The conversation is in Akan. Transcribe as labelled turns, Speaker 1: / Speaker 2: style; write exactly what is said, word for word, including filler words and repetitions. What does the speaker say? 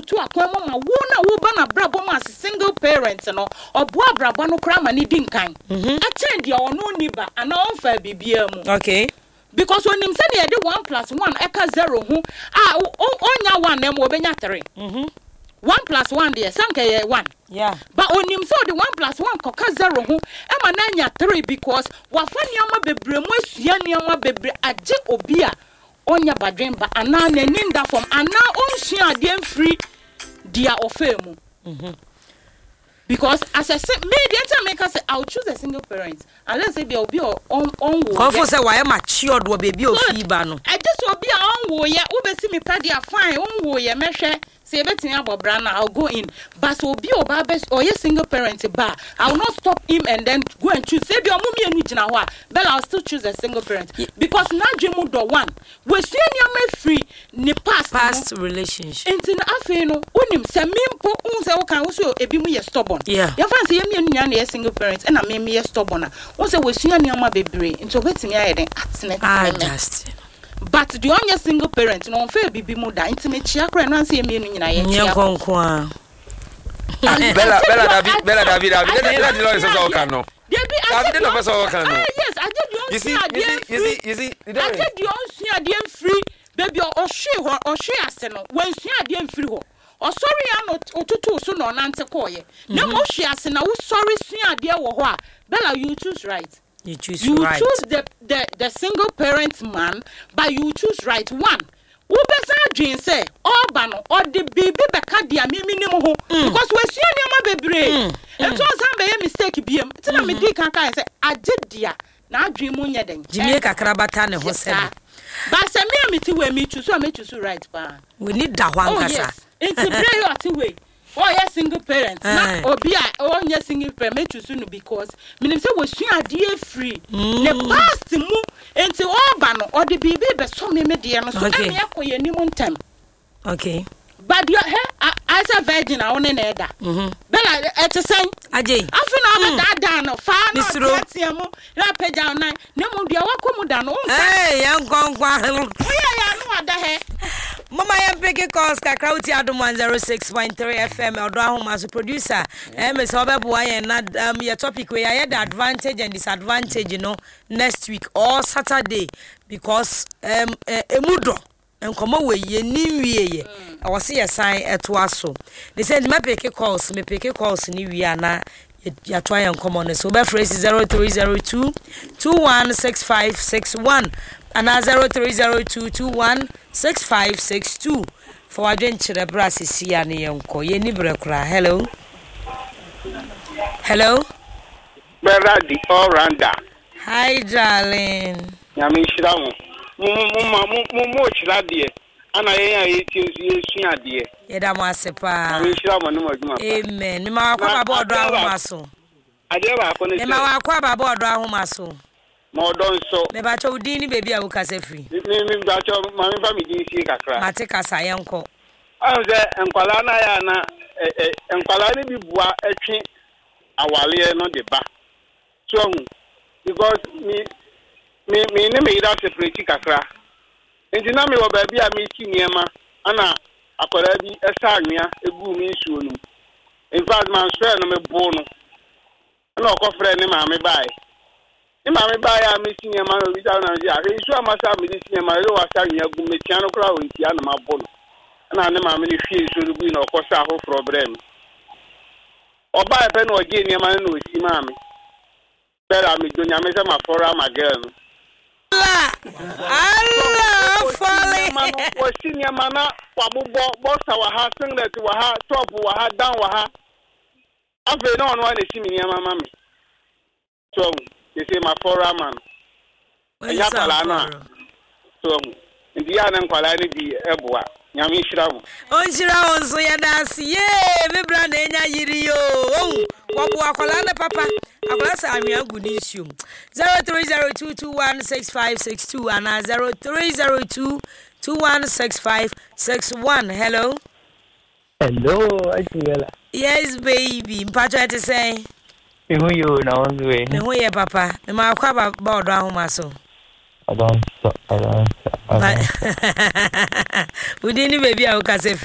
Speaker 1: to akwan mama wo na wo ba na brabo ma single parent no obo abrabo no kra ma ni di nkan a chen dia ono ni ba ana on fa bibia mu
Speaker 2: okay
Speaker 1: because when him say dey one plus one eka zero ho ah onya one na mo obenya three mhm one plus one there sanka ye one
Speaker 2: yeah
Speaker 1: but on him so the one plus one koka zero ho e ma na nya three because wa fa nioma bebre mu asua nioma bebre age obi a onya badwemba ana na ninda from ana onsua ade free dia ofemu mhm because as I said me the time make say I'll choose a single parent unless say be obi on on wo
Speaker 2: confo say why matured wo baby of fiba no
Speaker 1: I just obi on wo ye wo be see me padi fine on wo ye mehwe say betin abobra na I'll go in but obi oba be or ye single parent ba I will not stop him and then go and choose say be omumi enu gina ho a but I'll still choose a single parent because na dwemu do one we see niam free ni past
Speaker 2: past relationship
Speaker 1: entin afi no onim se mimpo un se wo kan wo so ebi mu ye stubborn
Speaker 2: yeah
Speaker 1: ya fancy ye mienu nya na ye single parent and na me me ye stubborn a wo se we sua niam bebre into betimi ayeden atene
Speaker 2: adjust
Speaker 1: but the only single parent no fair bibi mu da intime chia kra no anse mienu nyina ye chia
Speaker 2: konko a
Speaker 3: Bella Bella David Bella David David Bella the Lord is so can no David no so can no
Speaker 1: yes I did you
Speaker 3: you see you see you see you see
Speaker 1: I did you sua de free baby o hwe ho o hwe ase no wan sua de free ho o sorry an otutu so no nante koye na mo hwe ase na wo sorry sua de wo ho a Bella you choose right
Speaker 2: you choose
Speaker 1: you
Speaker 2: right
Speaker 1: choose the the the single parent man but you choose right one wo besa adwen say oba no o de bibi beka dia me minim ho because we sua niam bebre ento san be ye mistake biem ti na me di kan kan say agedia na adwen mu nye den
Speaker 2: jimie kakra bata ne ho se
Speaker 1: but say me amiti we me choose so me choose right pa
Speaker 2: we need da ho ankasa
Speaker 1: enti pray your ti we oh yes single parents na obi a oh yes single parent me choose no because menim say we sua ade free the past mu enti oba no o de bibi be so me me de no so na me akoye ni mu ntem
Speaker 2: okay
Speaker 1: but you he as a virgin a one na eda mhm bella etesen
Speaker 2: aje
Speaker 1: afi na be da da no fa no tiatia mu na peja na na mu dia wakomu da no
Speaker 2: eh yan kwankwa
Speaker 1: oya ya no ada he
Speaker 2: mama ya peke calls kakra uti adom one oh six point three F M odo ahoma so producer eh me so be boa ye na um your topic we ya the advantage and disadvantage you know next week or Saturday because um emudo enkomo we ye ni wie ye I was see a sign eto aso they said me peke calls me peke calls ni wie na ya try and come on so be phrase zero three zero two two one six five six one and zero three zero two two one six five six two for adventure brass is ya ne yenko ye ni brekura hello hello
Speaker 4: Bella the all rounder
Speaker 2: hi darling
Speaker 4: nyame shira mo mo mo mo mo shira de ana ye ya ye ti sua de
Speaker 2: ye da mo asepa
Speaker 4: nyame shira mo no adwuma
Speaker 2: amen me ma akwa baba odo ahoma so
Speaker 4: ade ba ko ne
Speaker 2: me ma akwa baba odo ahoma so
Speaker 4: mo don so
Speaker 2: me ba cho udi ni baby a wo kasa free
Speaker 4: me me ba cho ma me fa mi din sie kakra
Speaker 2: mate kasa yenko
Speaker 4: an ze enkwala na ya na enkwala ni bi bua atwe awale no de ba so because me me me ne me ida separate kakra enti na me wo ba bia me ti niema ana akwara bi esa anua egu mi nsuo no in fact man swear no me bo no na okofre ne ma me bai ni ma me bai a me ti niema no bi ta na ji a isu amasa me ti niema le wa sa anua gu me tiano kra o ntia na ma bo no na ne ma me ne fie nsuo gu na okosa ho problem oba e pe no oje niema no osi ma me Bella me donya me se ma fora ma girl
Speaker 2: Allah Allah falling
Speaker 4: wa sinya mana wa bubo bossa wa ha singlet wa ha top wa ha down wa ha afi no no na simi ni mama me so they say my fora man ya kwala na so ndi ya na kwala ni bi eboa nyame hira mo
Speaker 2: on hira on so ya dance ye me bra na enya yiri yo wo bo akwala na papa akwala sa anwa gu ni sium zero three zero two two one six five six two and zero three zero two two one six five six one hello
Speaker 5: hello Achiela
Speaker 2: yes baby mpacho ete say
Speaker 5: me hu you na on the way
Speaker 2: me hu ye papa me ma kwa ba odo ahoma so
Speaker 5: I don't so I don't
Speaker 2: Udini baby a ukase